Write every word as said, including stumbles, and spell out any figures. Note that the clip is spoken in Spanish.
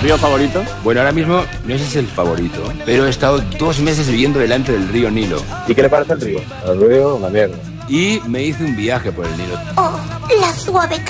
¿Río favorito? Bueno, ahora mismo no sé si es el favorito, pero he estado dos meses viviendo delante del río Nilo. ¿Y qué le parece el río? El río, una mierda. Y me hice un viaje por el Nilo. Oh, la suave